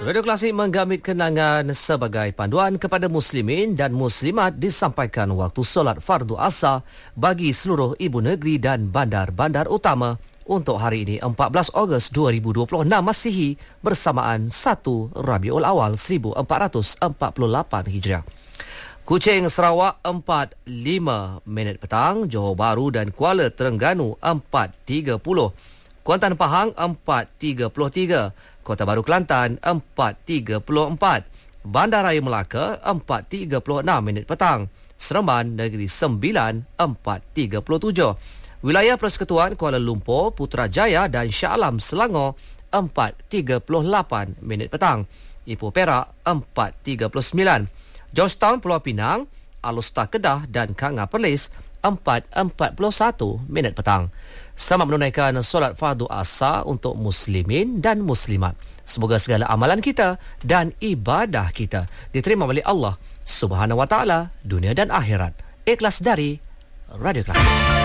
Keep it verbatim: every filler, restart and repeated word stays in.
Radio Klasik menggambit kenangan sebagai panduan kepada muslimin dan muslimat disampaikan waktu solat fardu asar bagi seluruh ibu negeri dan bandar-bandar utama untuk hari ini empat belas Ogos dua ribu dua puluh enam Masihi bersamaan satu Rabiul Awal seribu empat ratus empat puluh lapan Hijriah. Kuching, Sarawak empat lima minit petang, Johor Bahru dan Kuala Terengganu empat tiga puluh, Kuantan Pahang empat tiga puluh tiga, Kota Baru Kelantan empat tiga puluh empat, Bandaraya Melaka empat tiga puluh enam minit petang, Seremban Negeri Sembilan empat tiga puluh tujuh, Wilayah Persekutuan Kuala Lumpur, Putrajaya dan Shah Alam Selangor empat tiga puluh lapan minit petang, Ipoh Perak empat tiga puluh sembilan, Georgetown Pulau Pinang, Alustar Kedah dan Kanga Perlis empat empat puluh satu minit petang. Selamat menunaikan solat fardu asar untuk muslimin dan muslimat. Semoga segala amalan kita dan ibadah kita diterima oleh Allah Subhanahu Wa Taala dunia dan akhirat. Ikhlas dari Radio Klasik.